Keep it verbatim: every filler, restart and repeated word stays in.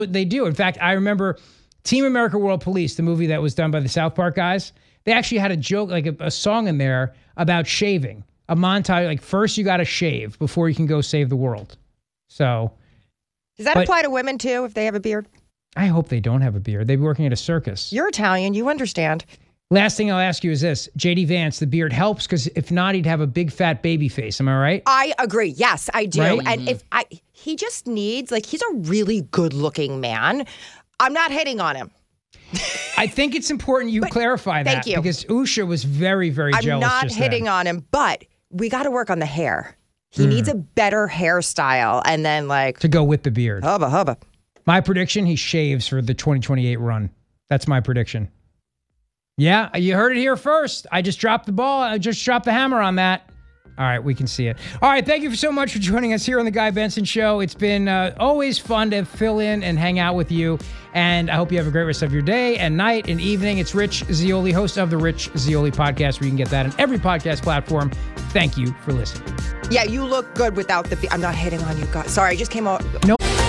what they do. In fact, I remember Team America World Police, the movie that was done by the South Park guys. They actually had a joke, like a, a song in there about shaving. A montage, like first you got to shave before you can go save the world. So. Does that apply to women too if they have a beard? I hope they don't have a beard. They'd be working at a circus. You're Italian. You understand. Last thing I'll ask you is this. J D Vance, the beard helps because if not, he'd have a big fat baby face. Am I right? I agree. Yes, I do. Right? And if I, he just needs, like, he's a really good looking man. I'm not hitting on him. I think it's important you clarify that. Thank you. Because Usha was very, very I'm jealous. not just hitting then. on him, but we got to work on the hair. He Mm. needs a better hairstyle and then like. To go with the beard. Hubba, hubba. My prediction, he shaves for the twenty twenty-eight run. That's my prediction. Yeah, you heard it here first. I just dropped the ball. I just dropped the hammer on that. All right, we can see it. All right, thank you so much for joining us here on The Guy Benson Show. It's been uh, always fun to fill in and hang out with you. And I hope you have a great rest of your day and night and evening. It's Rich Zeoli, host of The Rich Zeoli Podcast, where you can get that on every podcast platform. Thank you for listening. Yeah, you look good without the... Be- I'm not hitting on you guys. Sorry, I just came out... No.